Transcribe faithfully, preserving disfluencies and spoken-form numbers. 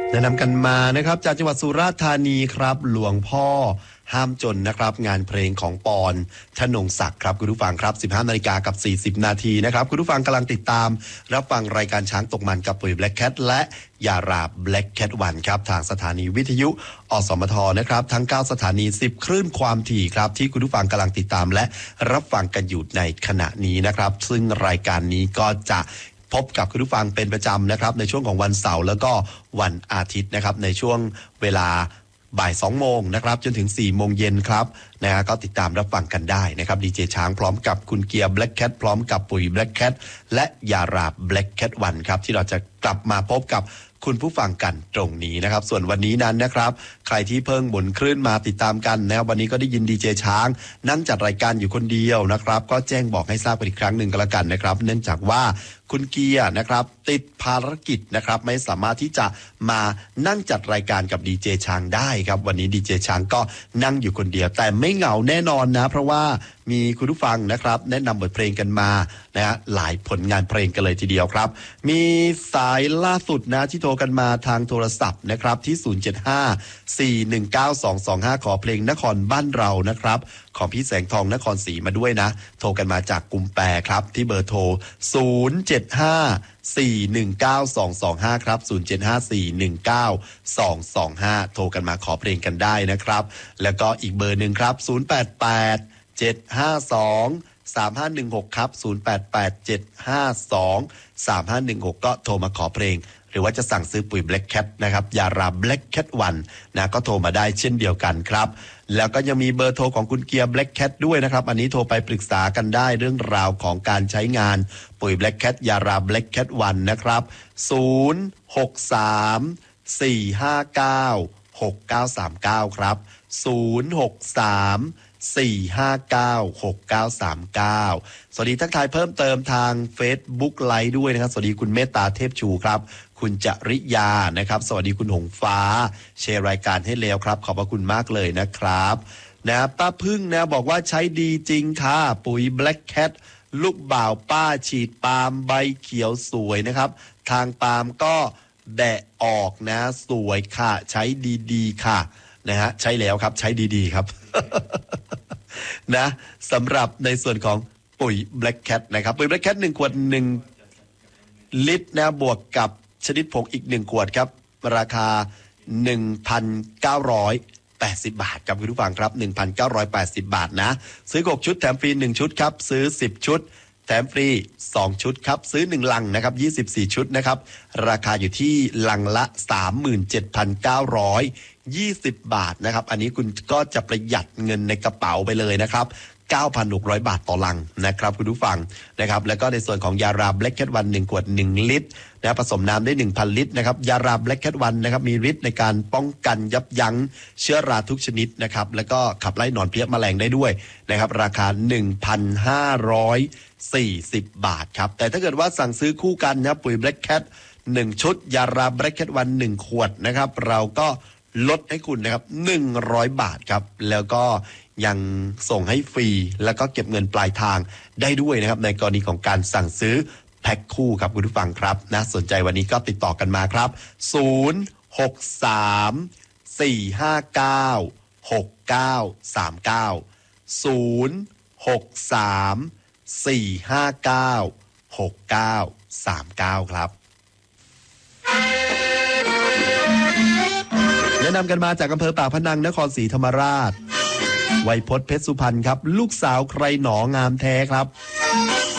แนะนำกันมานะครับจากจังหวัดสุราษฎร์ธานีครับหลวงพ่อห้ามจนนะครับงานเพลงของปอนธนงศักดิ์ครับคุณผู้ฟังครับ สิบห้านาฬิกากับสี่สิบนาทีนะครับคุณผู้ฟังกำลังติดตามรับฟังรายการช้างตกมันกับปุ๋ย Black Cat และยาราบ Black Cat วันครับทางสถานีวิทยุอสมทนะครับทั้งเก้าสถานีสิบคลื่นความถี่ครับที่คุณผู้ฟังกำลังติดตามและรับฟังกันอยู่ในขณะนี้นะครับซึ่งรายการนี้ก็จะพบกับคุณผู้ฟังเป็นประจำนะครับในช่วงของวันเสาร์แล้วก็วันอาทิตย์นะครับในช่วงเวลาบ่ายสองโมงนะครับจนถึงสี่โมงเย็นครับนะฮะก็ติดตามรับฟังกันได้นะครับดีเจช้างพร้อมกับคุณเกียร์ Black Cat พร้อมกับปุ๋ย Black Cat และยาราบ Black Cat วันครับที่เราจะกลับมาพบกับคุณผู้ฟังกันตรงนี้นะครับส่วนวันนี้นั้นนะครับใครที่เพิ่งหมุนคลื่นมาติดตามกันนะครับวันนี้ก็ได้ยินดีเจช้างนั่งจัดรายการอยู่คนเดียวนะครับก็แจ้งบอกให้ทราบกันอีกครั้งหนึ่งก็แล้วกันนะครับเนื่องจากว่าคุณเกียร์นะครับติดภารกิจนะครับไม่สามารถที่จะมานั่งจัดรายการกับดีเจช้างได้ครับวันนี้ดีเจช้างก็นั่งอยู่คนเดียวแต่ไม่เหงาแน่นอนนะเพราะว่ามีคุณผู้ฟังนะครับแนะนำบทเพลงกันมานะฮะหลายผลงานเพลงกันเลยทีเดียวครับมีสายล่าสุดนะที่โทรกันมาทางโทรศัพท์นะครับที่ศูนย์ เจ็ด ห้า สี่ หนึ่ง เก้า สอง สอง ห้าขอเพลงนครบ้านเรานะครับของพี่แสงทองนครศรีมาด้วยนะโทรกันมาจากกุมแปรครับที่เบอร์โทรศูนย์ เจ็ด ห้า สี่ หนึ่ง เก้า สอง สอง ห้าครับศูนย์ เจ็ด ห้า สี่ หนึ่ง เก้า สอง สอง ห้าโทรกันมาขอเพลงกันได้นะครับแล้วก็อีกเบอร์หนึ่งครับศูนย์ แปด แปด เจ็ด ห้า สอง สาม ห้า หนึ่ง หกครับศูนย์ แปด แปด เจ็ด ห้า สอง สาม ห้า หนึ่ง หกก็โทรมาขอเพลงหรือว่าจะสั่งซื้อปุ๋ย Black Cat นะครับยารา Black Cat วันนะก็โทรมาได้เช่นเดียวกันครับแล้วก็ยังมีเบอร์โทรของคุณเกียร์ Black Cat ด้วยนะครับอันนี้โทรไปปรึกษากันได้เรื่องราวของการใช้งานปุ๋ย Black Cat ยารา Black Cat วันนะครับศูนย์ หก สาม สี่ ห้า เก้า หก เก้า สาม เก้าครับศูนย์ หก สาม สี่ ห้า เก้า หก เก้า สาม เก้าสวัสดีทักทายเพิ่มเติมทาง Facebook ไลฟ์ด้วยนะครับสวัสดีคุณเมตตาเทพชูครับคุณจริยานะครับสวัสดีคุณหงฟ้าแชร์รายการให้แล้วครับขอบพระคุณมากเลยนะครับนะป้าพึ่งนะบอกว่าใช้ดีจริงค่ะปุ๋ย Black Cat ลูกบ่าวป้าฉีดปาล์มใบเขียวสวยนะครับทางปาล์มก็แดะออกนะสวยค่ะใช้ดีๆค่ะนะฮะใช้แล้วครับใช้ดีๆครับ นะสำหรับในส่วนของปุ๋ย Black Cat นะครับปุ๋ย Black Cat หนึ่งขวดหนึ่งลิตรนะบวกกับชนิดผงอีกหนึ่งขวดครับราคา หนึ่งพันเก้าร้อยแปดสิบ บาทครับคุณผู้ฟังครับ หนึ่งพันเก้าร้อยแปดสิบ บาทนะซื้อหกชุดแถมฟรีหนึ่งชุดครับซื้อสิบชุดแถมฟรีสองชุดครับซื้อหนึ่งลังนะครับยี่สิบสี่ชุดนะครับราคาอยู่ที่ลังละ สามหมื่นเจ็ดพันเก้าร้อยยี่สิบ บาทนะครับอันนี้คุณก็จะประหยัดเงินในกระเป๋าไปเลยนะครับ เก้าพันหกร้อย บาทต่อลังนะครับคุณผู้ฟังนะครับแล้วก็ในส่วนของยารา Black Cat วันหนึ่งขวดหนึ่งลิตรนะผสมน้ำได้ หนึ่งพัน ลิตรนะครับยารา Black Cat วันนะครับมีฤทธิ์ในการป้องกันยับยั้งเชื้อราทุกชนิดนะครับแล้วก็ขับไล่หนอนเพลี้ยแมลงได้ด้วยนะครับราคา หนึ่งพันห้าร้อยสี่สิบ บาทครับแต่ถ้าเกิดว่าสั่งซื้อคู่กันนะปุ๋ย Black Cat หนึ่งชุดยารา Black Cat วันหนึ่งขวดนะครับเราก็ลดให้คุณนะครับหนึ่งร้อยบาทครับแล้วก็ยังส่งให้ฟรีแล้วก็เก็บเงินปลายทางได้ด้วยนะครับในกรณีของการสั่งซื้อแพ็คคู่ครับคุณผู้ฟังครับนะสนใจวันนี้ก็ติดต่อกันมาครับศูนย์ หก สาม สี่ ห้า เก้า หก เก้า สาม เก้า ศูนย์ หก สาม สี่ ห้า เก้า หก เก้า สาม เก้าครับแนะนำกันมาจากอำเภอปากพนังนครศรีธรรมราชไวยพจน์เพชรสุพรรณครับลูกสาวใครหนองามแท้ครับ